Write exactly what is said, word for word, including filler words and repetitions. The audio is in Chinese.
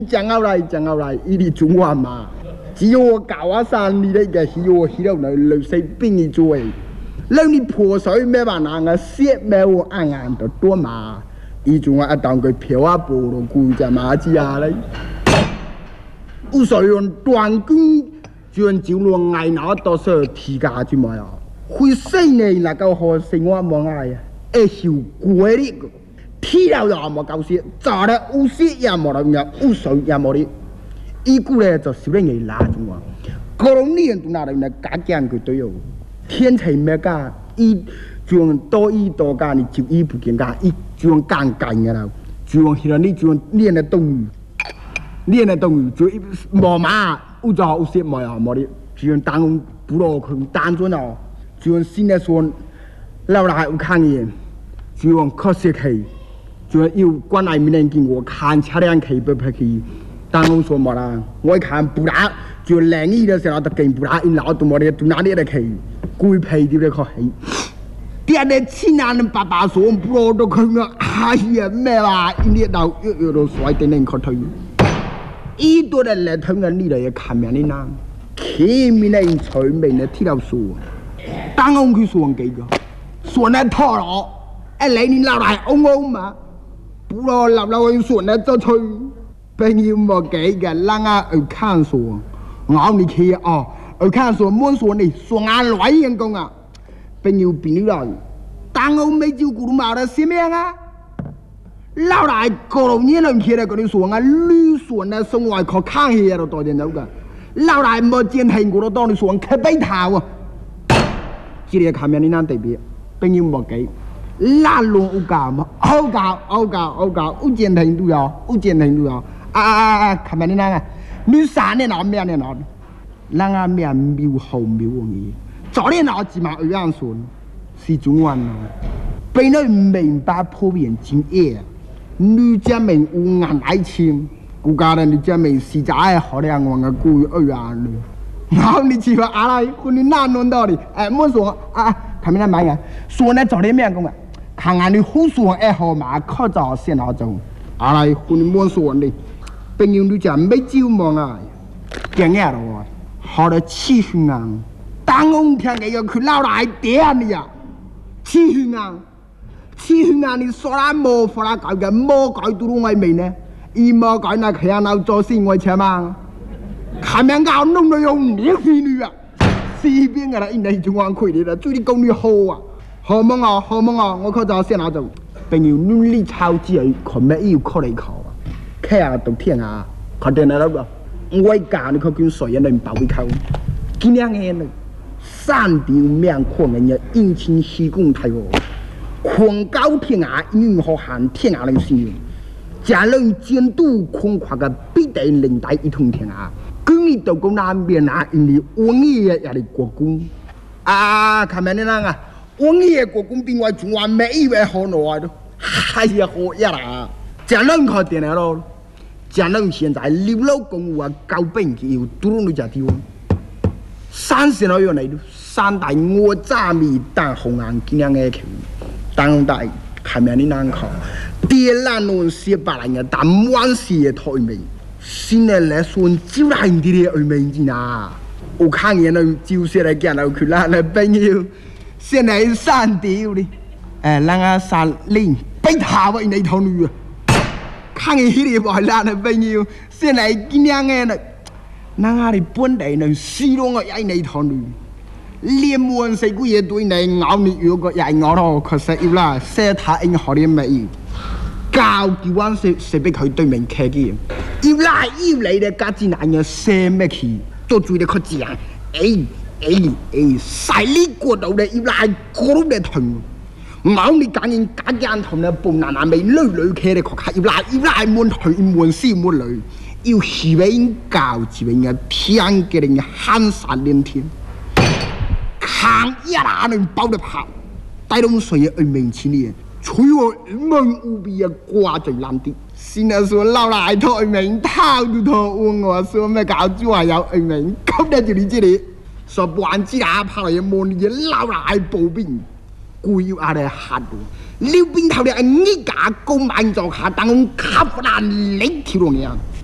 讲后来讲后来，伊哋中华嘛，只有我教我三你咧个是我迄度来绿色变伊做诶，让你破水咩话那个血咩我暗暗的多嘛，伊中华一当佢漂啊波咯，顾只马子啊咧，有时用断根就用酒路挨拿多少提价就嘛呀，会死呢那个好生活冇爱呀，会受过哩个。踢了也冇夠事，炸了有事也冇得嘢，有水也冇啲。依個咧就少啲嘢拉住我。嗰種呢人都拿嚟嚟假驚佢對哦。天氣咩㗎？伊就用多伊多㗎，你就伊不見㗎，伊就用幹幹嘅啦。就用現在你就用練嘅動物，練嘅動物就冇嘛，有就有事冇呀冇啲，就用當不落佢單咗咯，就用新嘅說，老來有看嘢，就用確實係。就有关爱民人经我看车辆开不不去，当我说嘛啦，我一看不打就冷意的时候，都跟不打，因老多么的都哪里的去，贵配的可去。第二天其他人爸爸说不罗都去了，哎呀咩啦，因啲到又又都衰点点可退。一多的来听人你来看面的呐，起面的催面的听到说，当我去说几个，说那套了，哎来你老来嗡嗡嘛。不咯，立立去船咧就吹，並要莫幾嘅，冷啊去看船，咬你企哦，去看船滿船你船眼來人工啊，並要變了來，但我未照顧到嘛的什麼樣啊？老大個老年人企喺嗰啲船啊，綠船咧送外國看戲喺度多點走㗎，老大冇見聽過到當你船開背頭啊，這裡看面你難特別，並要莫幾。拉拢有教嘛？有教，有教，有教，有健聽都有，有健聽都有。啊啊啊啊！看咩你嗱？你三年攞咩年攞？人啊咩廟好廟嘅，昨年攞只嘛二樣算，是中文咯。俾你明白普遍經驗，你只明有眼愛情，顧家人你只明是在愛好兩個嘅故意二樣咯。然你只話阿拉，佢你哪弄到的？誒，冇說啊，看咩你買嘅？說你昨年咩講啊？看看你胡说爱好嘛，靠早先那种，阿来混摸说的，朋友你讲没酒嘛啊，讲呀咯，好的气氛啊，当我听个要去老来点你呀，气氛啊，气氛啊，你说啦冇法啦改嘅，冇改到我面呢，伊冇改那佢阿鬧做先我車嘛，看面搞弄到用咩飛女啊，四邊嘅啦，因為中央區嚟啦，最啲講你好啊。好懵啊，好懵啊！我靠就先拿走，朋友努力抄字去，看咩要考嚟考啊？睇下都聽下，確定啦個，我教你佢叫誰人嚟包會考？今年嘅呢，三條命狂人嘅應情西貢睇喎，狂高聽下，英學行聽下嚟先，假如監督狂跨嘅必定領帶一通聽下，今日到講那邊啊，因為我嘢也嚟國公啊，看咩你啷啊？我嘢國公邊位仲話咩以為好耐都，哎呀好呀啦！講人靠點嚟咯，講人現在六樓公務啊，高兵嘅要多到只地方，三線我要嚟到，三大我揸咪當紅顏見樣嘅橋，當大係咪你難考？啲爛路四百人嘅但萬事嘅台面，先嚟嚟算招來啲嘅外面先啊！我看見人就是嚟見到佢啦，嚟朋友。现在三条的，哎，人家三零被他们那头女啊，看见迄个外来的朋友，现在今年个呢，人家的本地人死拢个也那头女，连门谁个也对你咬你有个也咬到，可是要啦，说他应好点没有，教几万岁谁被佢对面客嘅，要啦要嚟的家己男人说咩去，都注意得可讲，哎。哎哎，晒呢個度咧，要拉嗰度咧疼，咬你揀人假間疼咧，半難難味女女企咧，確係要拉要拉滿腿滿絲滿女，要是俾教住俾人天嘅人慳散連天，扛一下能包得跑，帶動水去面前嘅，除我門無比嘅掛在爛啲，先係說老來台面偷都偷我說咩搞住還有去面，咁咧就你知你。說半支打拍嚟望你撈來步邊，故要阿你嚇到，撩邊頭你係呢架高萬座下，但我吸爛你條龍嘢。